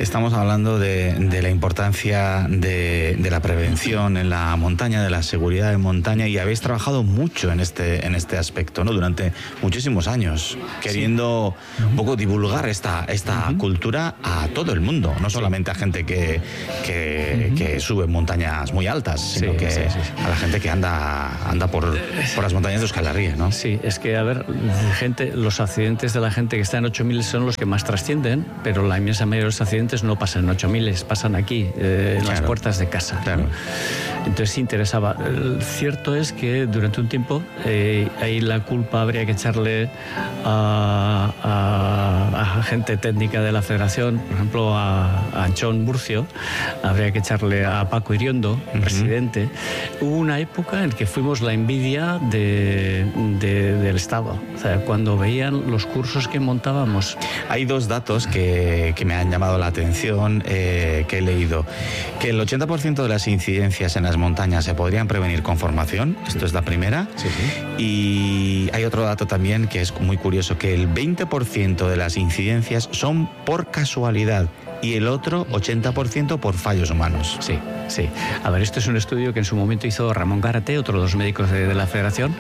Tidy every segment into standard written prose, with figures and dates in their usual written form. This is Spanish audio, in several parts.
Estamos hablando de la importancia de la prevención en la montaña, de la seguridad en montaña, y habéis trabajado mucho en este aspecto, ¿no? Durante muchísimos años, queriendo un poco divulgar esta cultura a todo el mundo, no solamente a gente que sube montañas muy altas, sino a la gente que anda por las montañas de Euskal Herria, ¿no? Sí, es que, a ver, los accidentes de la gente que está en 8000 son los que más trascienden, pero la inmensa mayoría de los accidentes no pasan en 8000, pasan aquí, en las puertas de casa. Claro. Entonces sí interesaba. Cierto es que durante un tiempo ahí la culpa habría que echarle a gente técnica de la Federación, por ejemplo a John Murcio, habría que echarle a Paco Iriondo, presidente. Hubo una época en que fuimos la envidia del Estado, o sea, cuando veían los cursos que montábamos. Hay dos datos que me han llamado la atención, que he leído: que el 80% de las incidencias en las montañas se podrían prevenir con formación, esto es la primera, y hay otro dato también que es muy curioso, que el 20% de las incidencias son por casualidad y el otro 80% por fallos humanos. Sí. A ver, esto es un estudio que en su momento hizo Ramón Gárate, otro de los médicos de la Federación,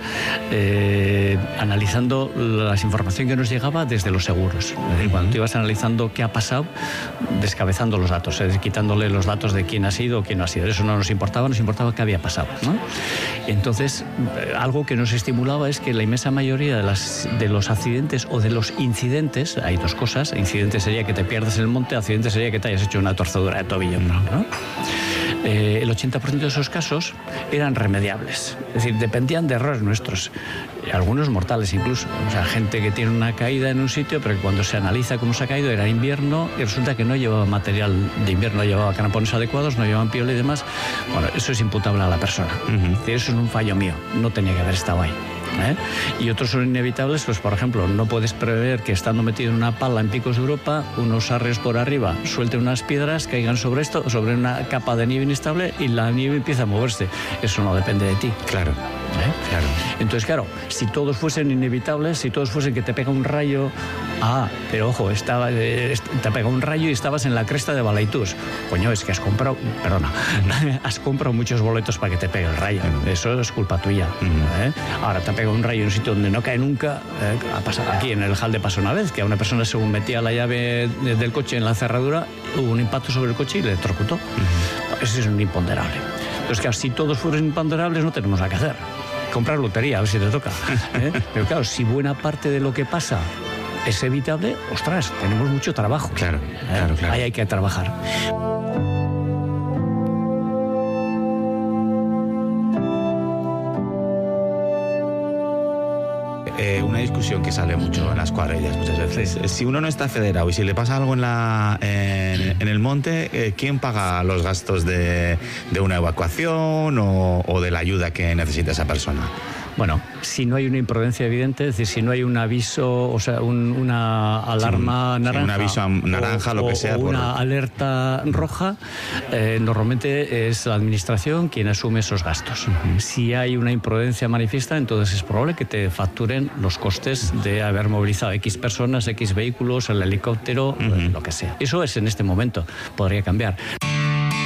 analizando la información que nos llegaba desde los seguros. Es decir, cuando tú ibas analizando qué ha pasado, descabezando los datos, es decir, quitándole los datos de quién ha sido o quién no ha sido. Eso no nos importaba qué había pasado, ¿no? Entonces, algo que nos estimulaba es que la inmensa mayoría de los accidentes o de los incidentes, hay dos cosas: incidente sería que te pierdas en el monte, accidente sería que te hayas hecho una torcedura de tobillo, ¿no? El 80% de esos casos eran remediables, es decir, dependían de errores nuestros, algunos mortales incluso. O sea, gente que tiene una caída en un sitio, pero que cuando se analiza cómo se ha caído era invierno y resulta que no llevaba material de invierno, no llevaba crampones adecuados, no llevaban piola y demás. Bueno, eso es imputable a la persona. Es decir, eso es un fallo mío, no tenía que haber estado ahí. Y otros son inevitables, pues por ejemplo, no puedes prever que estando metido en una pala en Picos de Europa, unos arres por arriba suelten unas piedras, caigan sobre una capa de nieve inestable y la nieve empieza a moverse. Eso no depende de ti. Claro. Claro. Entonces, claro, si todos fuesen inevitables, si todos fuesen que te pega un rayo, pero ojo, te pega un rayo y estabas en la cresta de Balaitús. Coño, es que has comprado muchos boletos para que te pegue el rayo. Eso es culpa tuya. Ahora te pega un rayo en un sitio donde no cae nunca. Ha pasado aquí en el Hall de Paso una vez, que a una persona, según metía la llave del coche en la cerradura, hubo un impacto sobre el coche y le electrocutó. Eso es un imponderable. Entonces, claro, si todos fueran imponderables, no tenemos nada que hacer. Comprar lotería, a ver si te toca. Pero claro, si buena parte de lo que pasa es evitable, ostras, tenemos mucho trabajo. Claro. Ahí hay que trabajar. Una discusión que sale mucho en las cuadrillas muchas veces. Si uno no está federado y si le pasa algo en el monte, ¿quién paga los gastos de una evacuación o de la ayuda que necesita esa persona? Bueno, si no hay una imprudencia evidente, es decir, si no hay un aviso, o sea, una alarma naranja, un aviso naranja, lo que sea, o una alerta roja, normalmente es la administración quien asume esos gastos. Si hay una imprudencia manifiesta, entonces es probable que te facturen los costes de haber movilizado X personas, X vehículos, el helicóptero, lo que sea. Eso es en este momento, podría cambiar.